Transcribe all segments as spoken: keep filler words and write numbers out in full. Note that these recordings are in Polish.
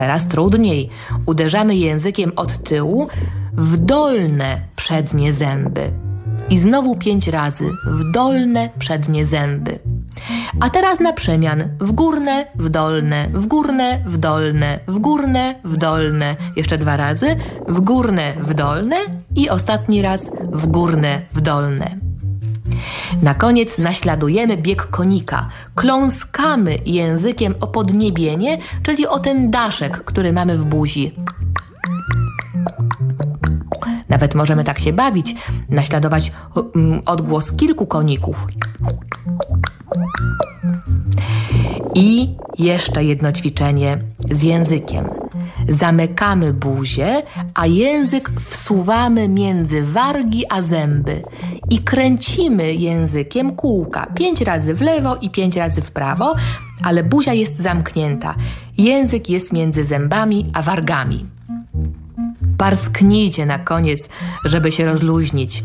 Teraz trudniej. Uderzamy językiem od tyłu w dolne przednie zęby. I znowu pięć razy w dolne przednie zęby. A teraz na przemian w górne, w dolne, w górne, w dolne, w górne, w dolne. Jeszcze dwa razy w górne, w dolne i ostatni raz w górne, w dolne. Na koniec naśladujemy bieg konika. Kląskamy językiem o podniebienie, czyli o ten daszek, który mamy w buzi. Nawet możemy tak się bawić, naśladować odgłos kilku koników. I jeszcze jedno ćwiczenie z językiem. Zamykamy buzię, a język wsuwamy między wargi a zęby i kręcimy językiem kółka. Pięć razy w lewo i pięć razy w prawo, ale buzia jest zamknięta. Język jest między zębami a wargami. Parsknijcie na koniec, żeby się rozluźnić.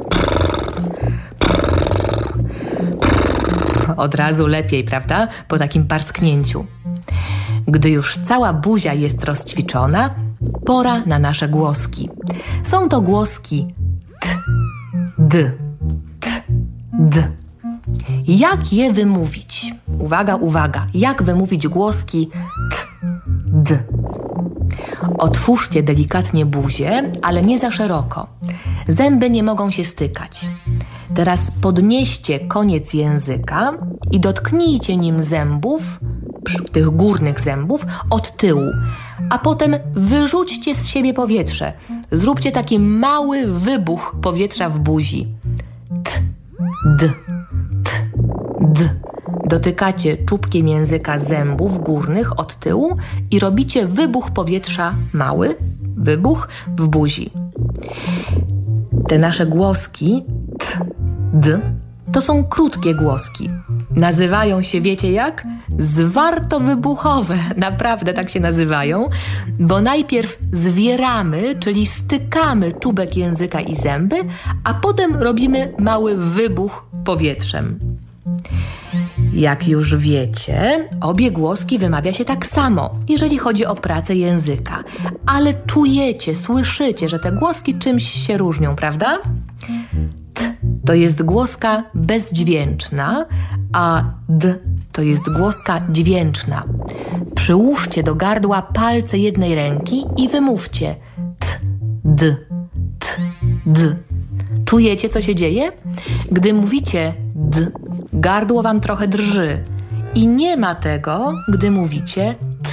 Od razu lepiej, prawda? Po takim parsknięciu. Gdy już cała buzia jest rozćwiczona, pora na nasze głoski. Są to głoski t, d, t, d. Jak je wymówić? Uwaga, uwaga. Jak wymówić głoski t, d? Otwórzcie delikatnie buzię, ale nie za szeroko. Zęby nie mogą się stykać. Teraz podnieście koniec języka i dotknijcie nim zębów, tych górnych zębów, od tyłu. A potem wyrzućcie z siebie powietrze. Zróbcie taki mały wybuch powietrza w buzi. T, d, t, d. Dotykacie czubkiem języka zębów górnych od tyłu i robicie wybuch powietrza, mały wybuch w buzi. Te nasze głoski t, d to są krótkie głoski. Nazywają się, wiecie jak? Zwartowybuchowe. Naprawdę tak się nazywają, bo najpierw zwieramy, czyli stykamy czubek języka i zęby, a potem robimy mały wybuch powietrzem. Jak już wiecie, obie głoski wymawia się tak samo, jeżeli chodzi o pracę języka. Ale czujecie, słyszycie, że te głoski czymś się różnią, prawda? T to jest głoska bezdźwięczna, a d to jest głoska dźwięczna. Przyłóżcie do gardła palce jednej ręki i wymówcie t, d, t, d. Czujecie, co się dzieje? Gdy mówicie d, gardło wam trochę drży i nie ma tego, gdy mówicie t.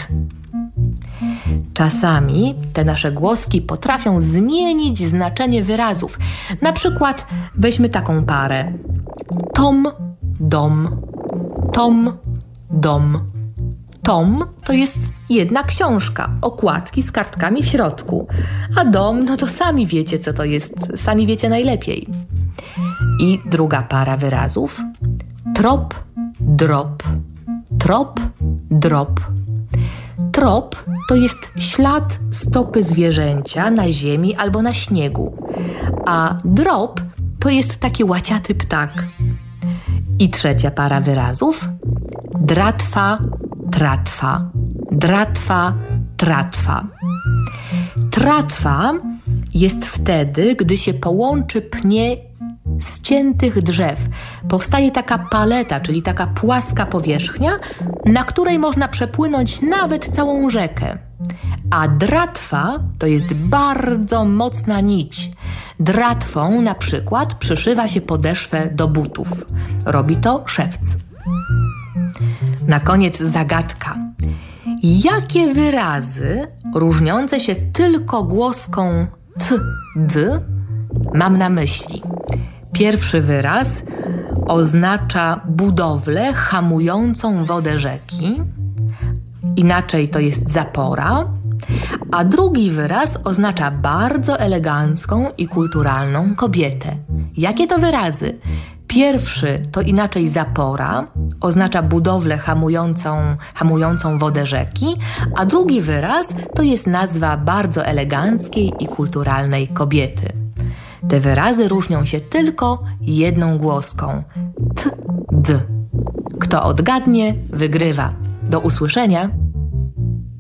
Czasami te nasze głoski potrafią zmienić znaczenie wyrazów. Na przykład weźmy taką parę. Tom, dom, tom, dom. Tom to jest jedna książka, okładki z kartkami w środku. A dom, no to sami wiecie, co to jest. Sami wiecie najlepiej. I druga para wyrazów. Trop, drop. Trop, drop. Trop to jest ślad stopy zwierzęcia na ziemi albo na śniegu. A drop to jest taki łaciaty ptak. I trzecia para wyrazów. Dratwa, tratwa. Dratwa, tratwa. Tratwa jest wtedy, gdy się połączy pnie ściętych drzew. Powstaje taka paleta, czyli taka płaska powierzchnia, na której można przepłynąć nawet całą rzekę. A dratwa to jest bardzo mocna nić. Dratwą na przykład przyszywa się podeszwę do butów. Robi to szewc. Na koniec zagadka. Jakie wyrazy różniące się tylko głoską t, d mam na myśli? Pierwszy wyraz oznacza budowlę hamującą wodę rzeki. Inaczej to jest zapora. A drugi wyraz oznacza bardzo elegancką i kulturalną kobietę. Jakie to wyrazy? Pierwszy to inaczej zapora, oznacza budowlę hamującą, hamującą wodę rzeki, a drugi wyraz to jest nazwa bardzo eleganckiej i kulturalnej kobiety. Te wyrazy różnią się tylko jedną głoską. T, d. Kto odgadnie, wygrywa. Do usłyszenia.